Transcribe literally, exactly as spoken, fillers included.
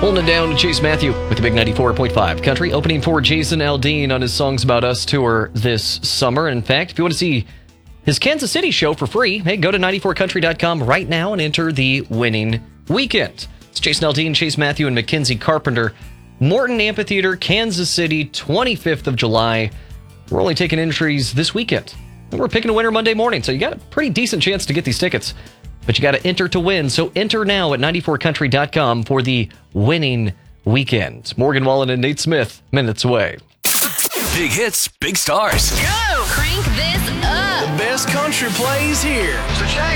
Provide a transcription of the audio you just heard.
Holding it down to Chase Matthew with the big ninety-four point five Country, opening for Jason Aldean on his Songs About Us tour this summer. In fact, if you want to see his Kansas City show for free, hey, go to ninety-four country dot com right now and enter the winning weekend. It's Jason Aldean, Chase Matthew, and Mackenzie Carpenter. Morton Amphitheater, Kansas City, twenty-fifth of July. We're only taking entries this weekend. And we're picking a winner Monday morning, so you got a pretty decent chance to get these tickets. But you got to enter to win, so enter now at ninety-four country dot com for the winning weekend. Morgan Wallen and Nate Smith, minutes away. Big hits, big stars. Go! Crank this up! The best country plays here. So